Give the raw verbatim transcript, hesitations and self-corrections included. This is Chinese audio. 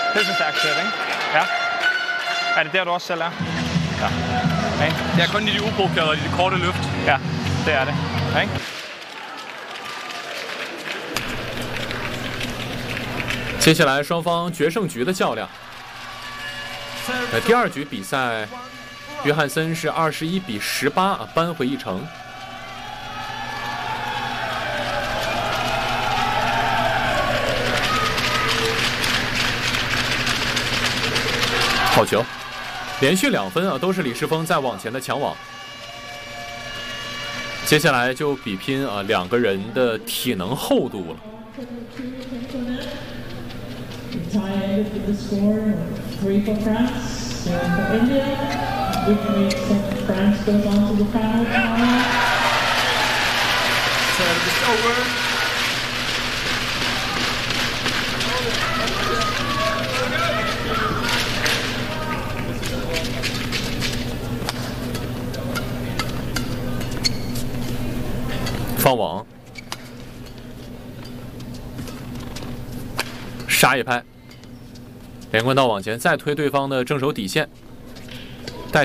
Det synes jeg er sødt, ikke? Ja. Er det der, du også selv er? Ja. Okay. Det er kun i de uprovokerede og i de korte løft. Ja, det er det. Okay. 接下来双方决胜局的较量。呃，第二局比赛，约翰森是二十一比十八啊扳回一城。好球，连续两分啊，都是李世峰在网前的抢网。接下来就比拼啊两个人的体能厚度了。 Tie ended with the score three for France, zero for India, which makes that France goes on to the final tomorrow. Service is over. 放网，杀一拍。连贯到网前，再推对方的正手底线。